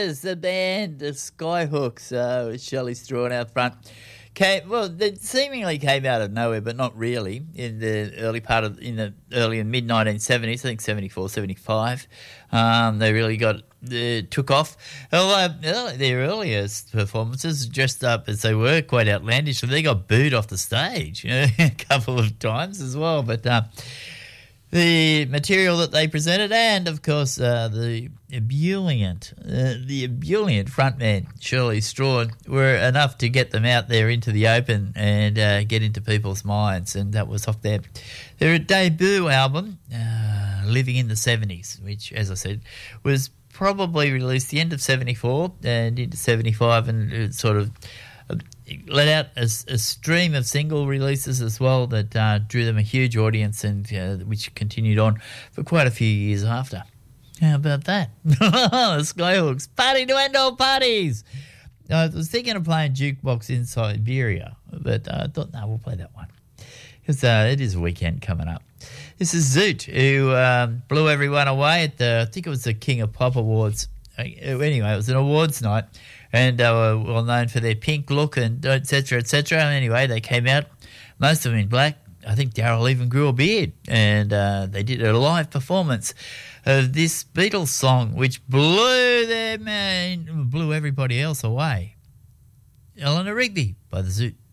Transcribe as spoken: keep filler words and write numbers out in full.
Yes, the band, the Skyhooks, uh, with Shelley Strawn out front. Came, well, they seemingly came out of nowhere, but not really, in the early part of, in the early and mid nineteen seventies, I think seventy-four, seventy-five. Um, they really got, uh, took off. Although early, their earliest performances, dressed up as they were, quite outlandish, so they got booed off the stage, you know, a couple of times as well. But uh, the material that they presented, and of course uh, the ebullient, uh, the ebullient frontman Shirley Strawn, were enough to get them out there into the open and uh, get into people's minds, and that was off their their debut album, uh, Living in the seventies, which, as I said, was probably released the end of seventy-four and into seventy-five, and it sort of let out a, a stream of single releases as well that uh, drew them a huge audience, and uh, which continued on for quite a few years after. How about that? The Skyhooks, party to end all parties. I was thinking of playing Jukebox in Siberia, but uh, I thought, no, we'll play that one because uh, it is a weekend coming up. This is Zoot, who um, blew everyone away at the, I think it was the King of Pop Awards. Anyway, it was an awards night, and they were well known for their pink look and et cetera, et cetera. Anyway, they came out, most of them in black. I think Daryl even grew a beard, and uh, they did a live performance of this Beatles song, which blew their man, blew everybody else away. Eleanor Rigby by the Zoot.